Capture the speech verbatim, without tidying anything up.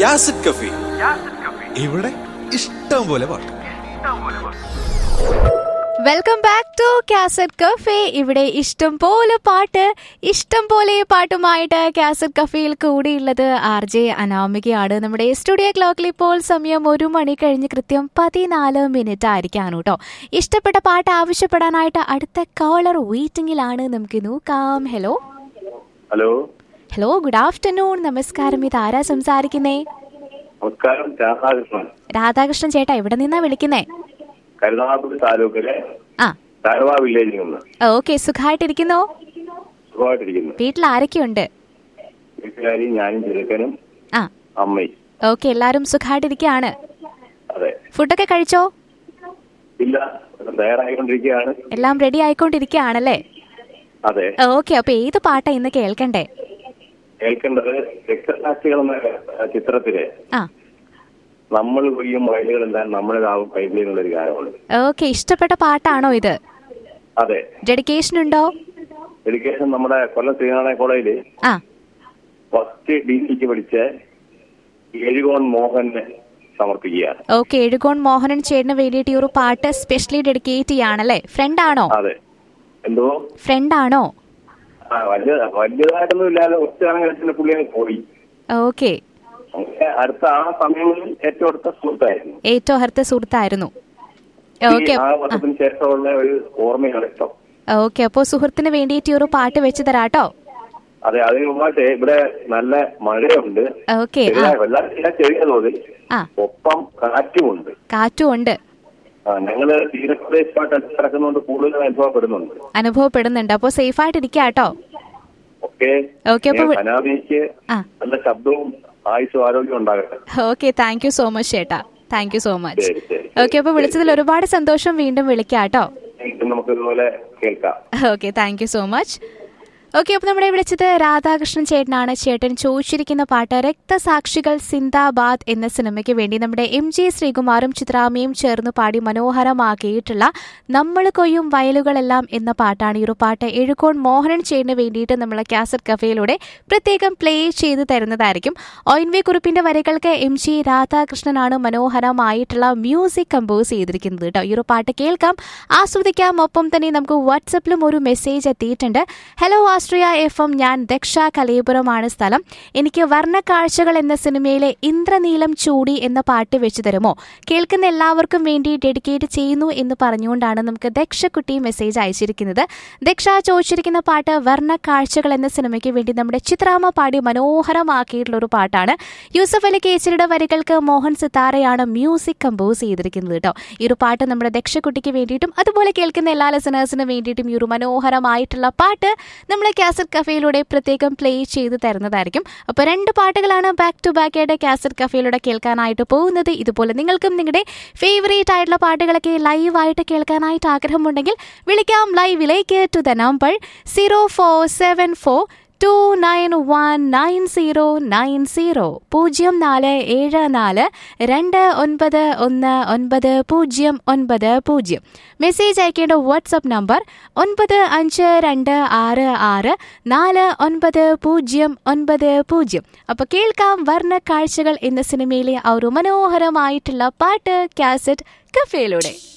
യാസിഡ് കഫി. ഇവിടെ ഇഷ്ടം പോലെ പാട്ട്. Welcome back to cassette cafe. ഇവിടെ ഇഷ്ടം പോലെ പാട്ട്, ഇഷ്ടം പോലെ പാട്ടുമായിട്ട് കാസറ്റ് കഫേയിൽ കൂടിയുള്ളത് ആർ ജെ അനാമികയാണ്. നമ്മുടെ സ്റ്റുഡിയോ ക്ലോക്കിൽ ഇപ്പോൾ സമയം ഒരു മണി കഴിഞ്ഞ് കൃത്യം പതിനാല് മിനിറ്റ് ആയിരിക്കാണ് കേട്ടോ. ഇഷ്ടപ്പെട്ട പാട്ട് ആവശ്യപ്പെടാനായിട്ട് അടുത്ത കോളർ വെയിറ്റിംഗിലാണ്. നമുക്ക് നോക്കാം. Hello hello hello good afternoon. നമസ്കാരം. ഇത് ആരാ സംസാരിക്കുന്നേ? നമസ്കാരം, രാധാകൃഷ്ണൻ. രാധാകൃഷ്ണൻ ചേട്ടാ, എവിടെ നിന്നാ വിളിക്കുന്നേ? കരുനാഗപ്പള്ളി താലൂക്കിലെ ആ തഴവ വില്ലേജിൽ നിന്ന്. ഓക്കെ, സുഖമായിട്ടിരിക്കുന്നോ? സുഖമായിട്ടിരിക്കുന്നു. വീട്ടിൽ ആരൊക്കെയുണ്ട്? വീട്ടുകാരി, ഞാനും ചെറുക്കനും ആ അമ്മയും. ഓക്കെ, എല്ലാരും സുഖമായിട്ടിരിക്കുകയാണ്. അതെ. ഫുഡൊക്കെ കഴിച്ചോ? ഇല്ല, തയ്യാറായിക്കൊണ്ടിരിക്കുകയാണ്. എല്ലാം റെഡി ആയിക്കൊണ്ടിരിക്കുകയാണല്ലേ? അതെ. ഓക്കെ, അപ്പൊ ഏത് പാട്ടാ ഇന്ന് കേൾക്കണ്ടേ? കേൾക്കേണ്ടത് രക്തസാക്ഷികൾ എന്ന ചിത്രത്തിലെ ആ നമ്മൾ കൊയ്യും വയലുകളെല്ലാം നമ്മളിതാവും കൈകളിൽ നിന്നുള്ളൊരു ഗാനമുണ്ട്. ഓക്കെ, ഇഷ്ടപ്പെട്ട പാട്ടാണോ ഇത്? അതെ. ഡെഡിക്കേഷൻ ഉണ്ടോ? ഡെഡിക്കേഷൻ നമ്മുടെ കൊല്ലം ശ്രീനാരായണ കോളേജില് ആ ഫസ്റ്റ് ഡി സിക്ക് പഠിച്ച എഴുകോൺ മോഹന് സമർപ്പിക്കുകയാണ്. ഓക്കെ, എഴുകോൺ മോഹനൻ ചേട്ടന് വേണ്ടിയിട്ട് ഈ ഒരു പാട്ട് സ്പെഷ്യലി ഡെഡിക്കേറ്റ് ചെയ്യാണല്ലേ? ഫ്രണ്ട് ആണോ? അതെ. എന്തോ ഫ്രണ്ട് ആണോ? ആ വലിയ വലിയതായിട്ടൊന്നും ഇല്ലാതെ ഒറ്റ പുള്ളി അങ്ങ് പോയി. ഓക്കെ, അടുത്ത ആ സമയങ്ങളിൽ ഏറ്റവും അടുത്ത സുഹൃത്തായിരുന്നു. ഏറ്റവും അടുത്ത സുഹൃത്തായിരുന്നു. ഓക്കെ, ആ വർഷത്തിന് ശേഷമുള്ള ഒരു ഓർമ്മയാണ് ഇഷ്ടം. ഓക്കെ, അപ്പൊ സുഹൃത്തിന് വേണ്ടിയിട്ട് ഈ ഒരു പാട്ട് വെച്ച് തരാട്ടോ. അതെ, അതിന് മുമ്പായിട്ട് ഇവിടെ നല്ല മഴയുണ്ട്. ഓക്കെ, ചെറിയ തോതിൽ ഒപ്പം കാറ്റുമുണ്ട്. കാറ്റും ഉണ്ട്. ഞങ്ങള് തീരപ്രദേശമായിട്ട് അടുത്ത് കിടക്കുന്നതുകൊണ്ട് കൂടുതൽ അനുഭവപ്പെടുന്നുണ്ട്. അനുഭവപ്പെടുന്നുണ്ട്. അപ്പൊ സേഫ് ആയിട്ട് ഇരിക്കാട്ടോ. ഓക്കെ ഓക്കെ, അപ്പൊ അനാമിക്ക് നല്ല ശബ്ദവും ആയുസ്സും ആരോഗ്യം ഉണ്ടാകട്ടെ. Okay, thank you so much ചേട്ടാ. Thank you so much. Okay, അപ്പൊ വിളിച്ചതിൽ ഒരുപാട് സന്തോഷം. വീണ്ടും വിളിക്കാട്ടോ. നമുക്ക് ഇതുപോലെ കേൾക്കാം. Okay, thank you so much. Okay, അപ്പോൾ നമ്മുടെ വിളിച്ചത് രാധാകൃഷ്ണൻ ചേട്ടനാണ്. ചേട്ടൻ ചോദിച്ചിരിക്കുന്ന പാട്ട് രക്തസാക്ഷികൾ സിന്ദാബാദ് എന്ന സിനിമയ്ക്ക് വേണ്ടി നമ്മുടെ എം ജി ശ്രീകുമാറും ചിത്രാമ്മയും ചേർന്ന് പാടി മനോഹരമാക്കിയിട്ടുള്ള നമ്മൾ കൊയ്യും വയലുകളെല്ലാം എന്ന പാട്ടാണ്. ഈ ഒരു പാട്ട് എഴുകോൺ മോഹനൻ ചേട്ടന് വേണ്ടിയിട്ട് നമ്മൾ കാസറ്റ് കഫേയിലൂടെ പ്രത്യേകം പ്ലേ ചെയ്ത് തരുന്നതായിരിക്കും. ഒ എൻ വി കുറിപ്പിന്റെ വരികൾക്ക് എം ജി രാധാകൃഷ്ണനാണ് മനോഹരമായിട്ടുള്ള മ്യൂസിക് കമ്പോസ് ചെയ്തിരിക്കുന്നത് കേട്ടോ. ഈ ഒരു പാട്ട് കേൾക്കാം, ആസ്വദിക്കാം. ഒപ്പം തന്നെ നമുക്ക് വാട്സപ്പിലും ഒരു മെസ്സേജ് എത്തിയിട്ടുണ്ട്. ഹലോ ആസ്ട്രിയ എഫ് എം, ഞാൻ ദക്ഷ, കലയപുരമാണ് സ്ഥലം. എനിക്ക് വർണ്ണക്കാഴ്ചകൾ എന്ന സിനിമയിലെ ഇന്ദ്രനീലം ചൂടി എന്ന പാട്ട് വെച്ച് തരുമോ? കേൾക്കുന്ന എല്ലാവർക്കും വേണ്ടി ഡെഡിക്കേറ്റ് ചെയ്യുന്നു എന്ന് പറഞ്ഞുകൊണ്ടാണ് നമുക്ക് ദക്ഷക്കുട്ടി മെസ്സേജ് അയച്ചിരിക്കുന്നത്. ദക്ഷ ചോദിച്ചിരിക്കുന്ന പാട്ട് വർണ്ണക്കാഴ്ചകൾ എന്ന സിനിമയ്ക്ക് വേണ്ടി നമ്മുടെ ചിത്രാമ്മ പാടി മനോഹരമാക്കിയിട്ടുള്ള ഒരു പാട്ടാണ്. യൂസഫ് അലി കേച്ചരിയുടെ വരികൾക്ക് മോഹൻ സിത്താരയാണ് മ്യൂസിക് കമ്പോസ് ചെയ്തിരിക്കുന്നത് കേട്ടോ. ഈ ഒരു പാട്ട് നമ്മുടെ ദക്ഷക്കുട്ടിക്ക് വേണ്ടിയിട്ടും അതുപോലെ കേൾക്കുന്ന എല്ലാ ലിസണേഴ്സിനും വേണ്ടിയിട്ടും ഈ ഒരു മനോഹരമായിട്ടുള്ള പാട്ട് നമ്മൾ കാസറ്റ് കഫേയിലൂടെ പ്രത്യേകം പ്ലേ ചെയ്ത് തരുന്നതായിരിക്കും. അപ്പോൾ രണ്ട് പാട്ടുകളാണ് ബാക്ക് ടു ബാക്ക് ആയിട്ട് കാസറ്റ് കഫേയിലൂടെ കേൾക്കാനായിട്ട് പോകുന്നത്. ഇതുപോലെ നിങ്ങൾക്കും നിങ്ങളുടെ ഫേവറേറ്റ് ആയിട്ടുള്ള പാട്ടുകളൊക്കെ ലൈവായിട്ട് കേൾക്കാനായിട്ട് ആഗ്രഹമുണ്ടെങ്കിൽ വിളിക്കാം ലൈവിലേക്ക് to the number zero four seven four to nine one nine zero nine zero പൂജ്യം നാല് ഏഴ് നാല് രണ്ട് ഒൻപത് ഒന്ന് ഒൻപത് പൂജ്യം ഒൻപത് പൂജ്യം. മെസ്സേജ് അയക്കേണ്ട വാട്സപ്പ് നമ്പർ ഒൻപത് അഞ്ച് രണ്ട് ആറ് ആറ് നാല് ഒൻപത് പൂജ്യം ഒൻപത് പൂജ്യം. അപ്പോൾ കേൾക്കാം വർണ്ണക്കാഴ്ചകൾ എന്ന സിനിമയിലെ ആ ഒരു മനോഹരമായിട്ടുള്ള പാട്ട് കാസറ്റ് കഫേയിലൂടെ.